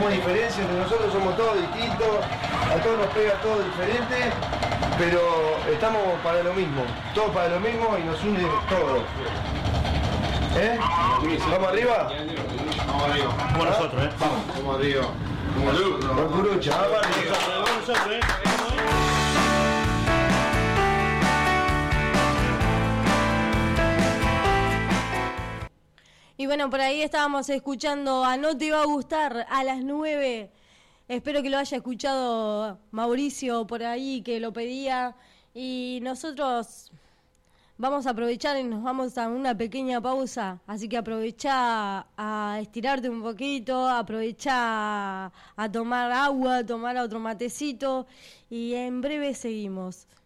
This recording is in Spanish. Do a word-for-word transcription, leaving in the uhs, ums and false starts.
tenemos diferencias entre nosotros, somos todos distintos, a todos nos pega todo diferente, pero estamos para lo mismo, todos para lo mismo y nos une todo. ¿Eh? ¿Vamos arriba? Vamos arriba. Como nosotros, ¿eh? Vamos. Vamos arriba. Como nosotros. Con Curucha, vamos arriba. Como nosotros, ¿eh? Y bueno, por ahí estábamos escuchando a No Te Va a Gustar a las nueve. Espero que lo haya escuchado Mauricio por ahí, que lo pedía. Y nosotros vamos a aprovechar y nos vamos a una pequeña pausa. Así que aprovecha a estirarte un poquito, aprovecha a tomar agua, a tomar otro matecito. Y en breve seguimos.